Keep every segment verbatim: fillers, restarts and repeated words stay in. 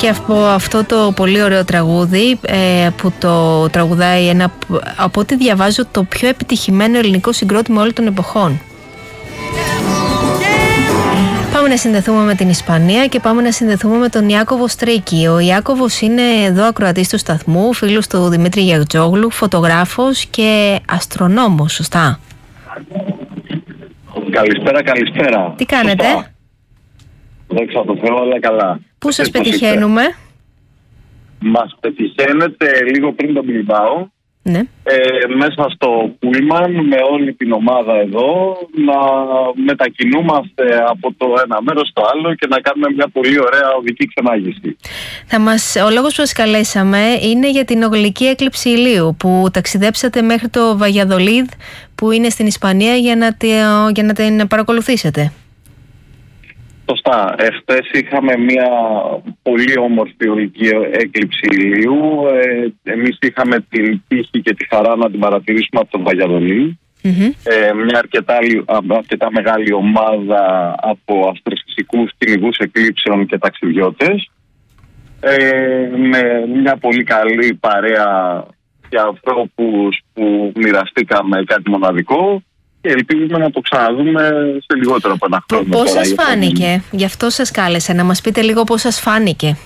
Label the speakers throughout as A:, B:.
A: και από αυτό το πολύ ωραίο τραγούδι ε, που το τραγουδάει ένα, από ό,τι διαβάζω, το πιο επιτυχημένο ελληνικό συγκρότημα όλων των εποχών. Πάμε να συνδεθούμε με την Ισπανία και πάμε να συνδεθούμε με τον Ιάκωβο Στρίκη. Ο Ιάκωβος είναι εδώ ακροατής του σταθμού, φίλος του Δημήτρη Γεωτζόγλου, φωτογράφος και αστρονόμος, σωστά?
B: Καλησπέρα, καλησπέρα.
A: Τι κάνετε?
B: Δόξα τω Θεώ, όλα καλά.
A: Πού σας πετυχαίνουμε?
B: Μας πετυχαίνετε λίγο πριν τον Μπιλμπάο.
A: Ναι.
B: Ε, μέσα στο πούλμαν με όλη την ομάδα εδώ να μετακινούμαστε από το ένα μέρος στο άλλο και να κάνουμε μια πολύ ωραία οδική ξενάγηση.
A: Θα μας, ο λόγος που σας καλέσαμε είναι για την ογλική έκλειψη ηλίου που ταξιδέψατε μέχρι το Βαγιαδολίδ που είναι στην Ισπανία για να, για να την παρακολουθήσετε.
B: Σωστά. Εχθές είχαμε μια πολύ όμορφη ογλική έκλειψη ηλίου. Ε, εμείς είχαμε την τύχη και τη χαρά να την παρατηρήσουμε από τον Βαγιαδολίδ. Mm-hmm. Ε, μια αρκετά, αρκετά μεγάλη ομάδα από αστροφυσικούς κυνηγούς εκλείψεων και ταξιδιώτες. Ε, με μια πολύ καλή παρέα και ανθρώπους που μοιραστήκαμε κάτι μοναδικό. Και ελπίζουμε να το ξαναδούμε σε λιγότερο από ένα χρόνο.
A: Πώς σας φάνηκε? Γι' αυτό σας κάλεσα, να μας πείτε λίγο πώς σας φάνηκε.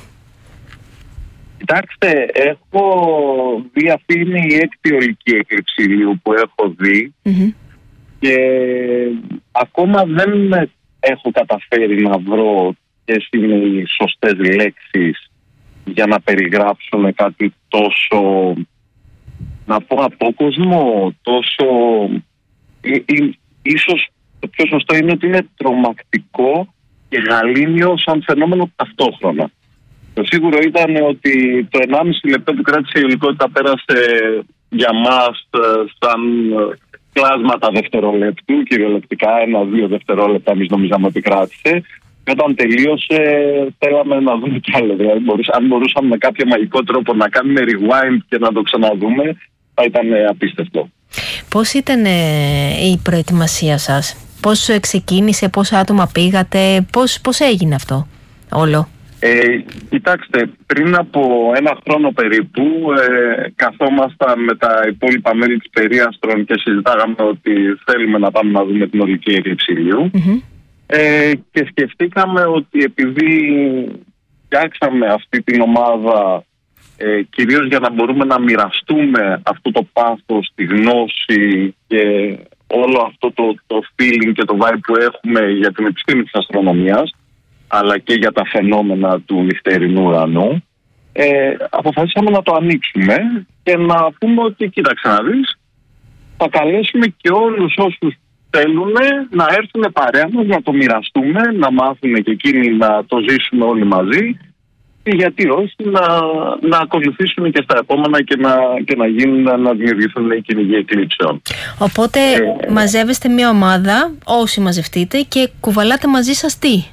B: Κοιτάξτε, έχω δει, αυτή είναι η έκτη ογλική έκλειψη ηλίου που έχω δει. Mm-hmm. Και ακόμα δεν έχω καταφέρει να βρω ποιες είναι οι σωστές λέξεις για να περιγράψουμε κάτι τόσο, να πω, απόκοσμο, τόσο... Ή, ή, ίσως το πιο σωστό είναι ότι είναι τρομακτικό και γαλήνιο σαν φαινόμενο ταυτόχρονα. Το σίγουρο ήταν ότι το ενάμιση λεπτό που κράτησε η υλικότητα πέρασε για μας σαν κλάσματα δευτερολέπτου, κυριολεκτικά ένα-δύο δευτερόλεπτα εμείς νομίζαμε ότι κράτησε. Και όταν τελείωσε θέλαμε να δούμε κι άλλο. Δηλαδή, μπορούσα, αν μπορούσαμε με κάποιο μαγικό τρόπο να κάνουμε rewind και να το ξαναδούμε, θα ήταν απίστευτο.
A: Πώς ήταν ε, η προετοιμασία σας? Πώς ξεκίνησε, πόσα άτομα πήγατε, πώς, πώς έγινε αυτό όλο?
B: Ε, κοιτάξτε, πριν από ένα χρόνο περίπου ε, καθόμασταν με τα υπόλοιπα μέλη της Περίαστρων και συζητάγαμε ότι θέλουμε να πάμε να δούμε την ογλική έκλειψη ηλίου. Mm-hmm. ε, και σκεφτήκαμε ότι επειδή φτιάξαμε αυτή την ομάδα Ε, κυρίως για να μπορούμε να μοιραστούμε αυτό το πάθος, τη γνώση και όλο αυτό το, το feeling και το vibe που έχουμε για την επιστήμη της αστρονομίας, αλλά και για τα φαινόμενα του νυχτερινού ουρανού, ε, αποφασίσαμε να το ανοίξουμε και να πούμε ότι κοίταξε να δεις, θα καλέσουμε και όλους όσους θέλουν να έρθουν παρέα μας, να το μοιραστούμε, να μάθουν και εκείνοι να το ζήσουμε όλοι μαζί. Και γιατί όχι να, να ακολουθήσουν και στα επόμενα και να, και να γίνουν, να δημιουργηθούν οι κυνηγοί εκλείψεων.
A: Οπότε ε, μαζεύεστε μια ομάδα, όσοι μαζευτείτε, και κουβαλάτε μαζί σας τι?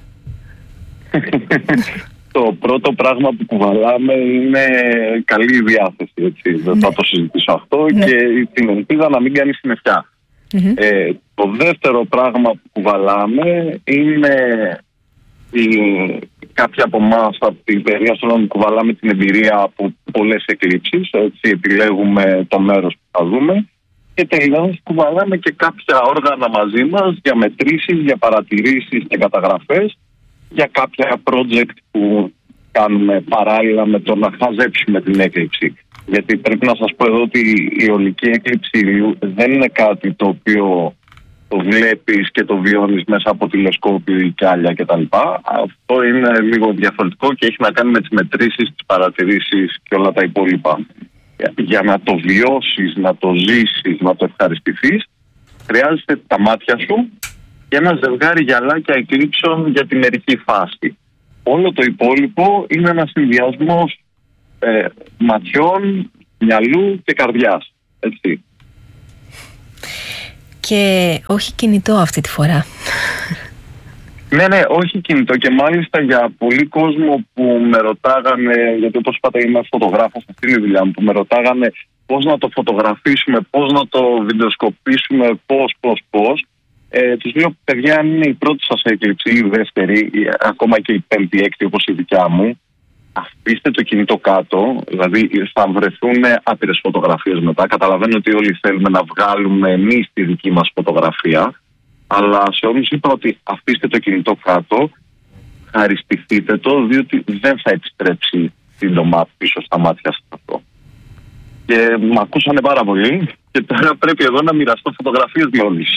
B: Το πρώτο πράγμα που κουβαλάμε είναι καλή διάθεση, έτσι. Δεν ναι. θα το συζητήσω αυτό, ναι. και την ελπίδα να μην κάνει συννεφιά. Mm-hmm. Ε, το δεύτερο πράγμα που κουβαλάμε είναι η, κάποιοι από εμάς από την Περίαστρο κουβαλάμε την εμπειρία από πολλές εκλείψεις, έτσι επιλέγουμε το μέρος που θα δούμε, και τελειώς κουβαλάμε και κάποια όργανα μαζί μας για μετρήσεις, για παρατηρήσεις και καταγραφές, για κάποια project που κάνουμε παράλληλα με το να χαζέψουμε την έκλειψη. Γιατί πρέπει να σας πω εδώ ότι η ογλική έκλειψη ηλίου δεν είναι κάτι το οποίο το βλέπεις και το βιώνεις μέσα από τηλεσκόπιο ή κιάλια κτλ. Αυτό είναι λίγο διαφορετικό και έχει να κάνει με τις μετρήσεις, τις παρατηρήσεις και όλα τα υπόλοιπα. Για να το βιώσεις, να το ζήσεις, να το ευχαριστηθείς, χρειάζεται τα μάτια σου και ένα ζευγάρι γυαλάκια εκλείψεων για τη μερική φάση. Όλο το υπόλοιπο είναι ένας συνδυασμός ε, ματιών, μυαλού και καρδιάς. Έτσι.
A: Και όχι κινητό αυτή τη φορά.
B: Ναι, ναι, όχι κινητό, και μάλιστα για πολλοί κόσμο που με ρωτάγανε, γιατί όπως είπατε είμαι φωτογράφος, αυτή είναι η δουλειά μου, που με ρωτάγανε πώς να το φωτογραφίσουμε, πώς να το βιντεοσκοπήσουμε, πώς, πώς, πώς. Ε, τους λέω, παιδιά, αν είναι η πρώτη σας έκλειψη ή η δεύτερη, ή ακόμα και η πέμπτη, έκτη όπως η δικιά μου, αφήστε το κινητό κάτω, δηλαδή θα βρεθούν άπειρες φωτογραφίες μετά. Καταλαβαίνω ότι όλοι θέλουμε να βγάλουμε εμείς τη δική μας φωτογραφία, αλλά σε όλους είπα ότι αφήστε το κινητό κάτω, χαριστηθείτε το, διότι δεν θα επιστρέψει σύντομα πίσω στα μάτια σας αυτό. Και με ακούσανε πάρα πολύ και τώρα πρέπει εγώ να μοιραστώ φωτογραφίες με όλους.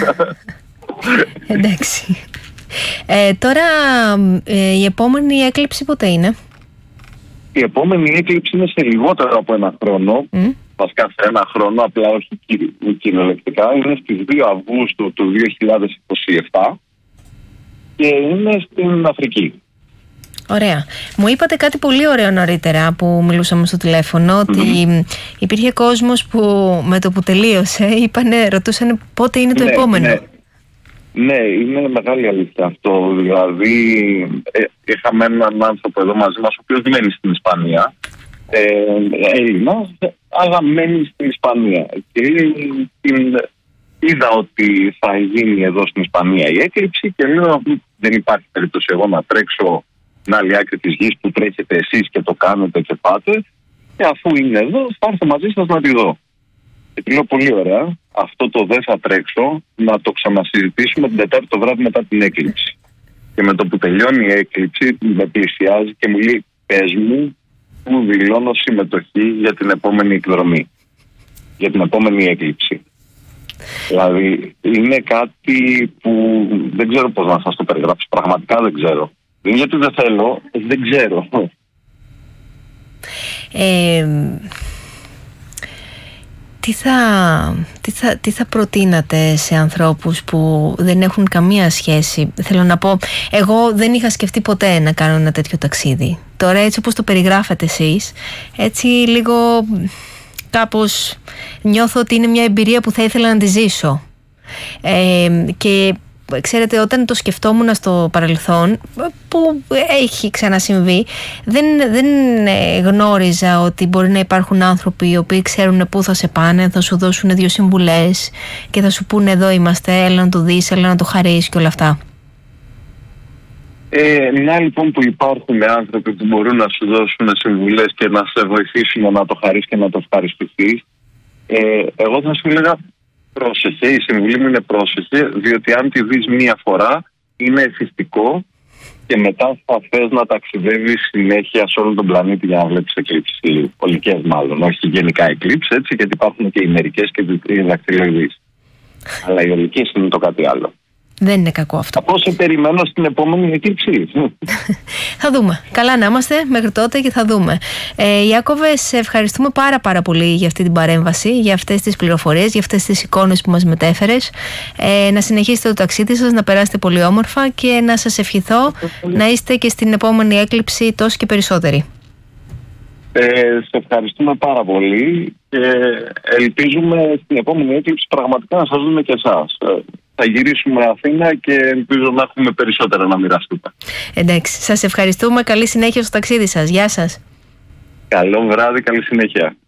A: Εντάξει. Ε, τώρα ε, η επόμενη έκλειψη πότε είναι?
B: Η επόμενη έκλειψη είναι σε λιγότερο από ένα χρόνο. Mm. Βασικά σε ένα χρόνο, απλά όχι κυριολεκτικά. Είναι στις δύο Αυγούστου του δύο χιλιάδες είκοσι επτά και είναι στην Αφρική.
A: Ωραία. Μου είπατε κάτι πολύ ωραίο νωρίτερα που μιλούσαμε στο τηλέφωνο, ότι mm-hmm. υπήρχε κόσμος που με το που τελείωσε είπανε, ρωτούσαν πότε είναι το
B: ναι,
A: επόμενο.
B: Ναι. Ναι, είναι μεγάλη αλήθεια αυτό. Δηλαδή, ε, είχαμε έναν άνθρωπο εδώ μαζί μας, ο οποίος μένει στην Ισπανία, ε, Έλληνας, αλλά μένει στην Ισπανία. Και την, είδα ότι θα γίνει εδώ στην Ισπανία η έκλειψη και λέω δεν υπάρχει περίπτωση εγώ να τρέξω στην άλλη άκρη της γης που τρέχετε εσείς και το κάνετε και πάτε, και αφού είναι εδώ θα έρθω μαζί σας να τη δω. Και τη λέω πολύ ωραία, αυτό το δεν θα τρέξω, να το ξανασυζητήσουμε την Τετάρτη το βράδυ μετά την έκλειψη. Και με το που τελειώνει η έκλειψη με πλησιάζει και μου λέει πες μου που δηλώνω συμμετοχή για την επόμενη εκδρομή, για την επόμενη έκλειψη. Δηλαδή είναι κάτι που δεν ξέρω πώς να σας το περιγράψω, πραγματικά δεν ξέρω. Δεν είναι γιατί δεν θέλω, δεν ξέρω.
A: Ε, τι, θα, τι, θα, τι θα προτείνατε σε ανθρώπους που δεν έχουν καμία σχέση? Θέλω να πω, εγώ δεν είχα σκεφτεί ποτέ να κάνω ένα τέτοιο ταξίδι. Τώρα έτσι όπως το περιγράφετε εσείς, έτσι λίγο κάπως νιώθω ότι είναι μια εμπειρία που θα ήθελα να τη ζήσω. Ε, και ξέρετε, όταν το σκεφτόμουν στο παρελθόν, που έχει ξανασυμβεί, δεν, δεν γνώριζα ότι μπορεί να υπάρχουν άνθρωποι οι οποίοι ξέρουν πού θα σε πάνε, θα σου δώσουν δύο συμβουλές και θα σου πούνε εδώ είμαστε, έλα να το δεις, έλα να το χαρείς και όλα αυτά.
B: Ε, μια λοιπόν που υπάρχουν άνθρωποι που μπορούν να σου δώσουν συμβουλές και να σε βοηθήσουν να το χαρείς και να το ευχαριστηθείς, ε, εγώ θα σου έλεγα πρόσεχε, η συμβουλή μου είναι πρόσεχε, διότι αν τη δεις μία φορά είναι εθιστικό και μετά θα θες να ταξιδεύεις συνέχεια σε όλο τον πλανήτη για να βλέπεις εκλήψεις, πολικές μάλλον, όχι γενικά εκλήψεις, έτσι, γιατί υπάρχουν και οι μερικές και οι δακτυλοειδείς. Αλλά οι ολικές είναι το κάτι άλλο.
A: Δεν είναι κακό αυτό.
B: Από σε περιμένω στην επόμενη εκλήψη.
A: Θα δούμε. Καλά να είμαστε μέχρι τότε και θα δούμε. Ε, Ιάκωβε, σε ευχαριστούμε πάρα πάρα πολύ για αυτή την παρέμβαση, για αυτές τις πληροφορίες, για αυτές τις εικόνες που μας μετέφερες. Ε, να συνεχίσετε το ταξίδι σας, να περάσετε πολύ όμορφα και να σας ευχηθώ να είστε και στην επόμενη έκλειψη τόσο και περισσότεροι.
B: Ε, σε ευχαριστούμε πάρα πολύ και ελπίζουμε στην επόμενη έκλειψη πραγματικά να σας δούμε και εσάς. Θα γυρίσουμε Αθήνα και ελπίζω να έχουμε περισσότερα να μοιραστούμε. Εντάξει, σας ευχαριστούμε. Καλή συνέχεια στο ταξίδι σας. Γεια σας. Καλό βράδυ, καλή συνέχεια.